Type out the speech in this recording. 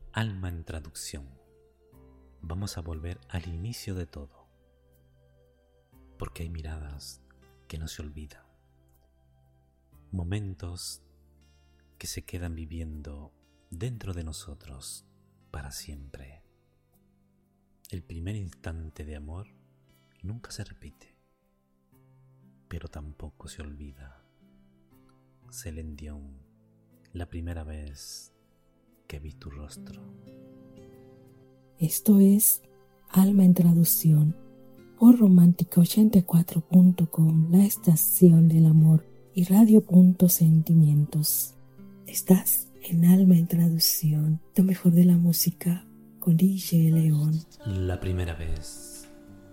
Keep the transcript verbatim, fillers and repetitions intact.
Alma en traducción. Vamos a volver al inicio de todo, porque hay miradas que no se olvidan, momentos que se quedan viviendo dentro de nosotros para siempre. El primer instante de amor nunca se repite, pero tampoco se olvida. Celine Dion, la primera vez que vi tu rostro. Esto es Alma en Traducción por Romántica ochenta y cuatro punto com, la estación del amor, y Radio Punto Sentimientos. Estás en Alma en Traducción, lo mejor de la música con D J León. La primera vez